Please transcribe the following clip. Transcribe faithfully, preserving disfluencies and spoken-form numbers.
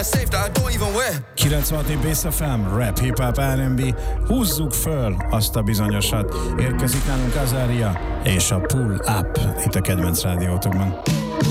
a safe that I don't even wear. kilencvenhat Bass ef em, rap, hip-hop, er and bé. Húzzuk föl azt a bizonyosat. Érkezik nálunk Azaria és a Pull Up itt a kedvenc rádiótokban.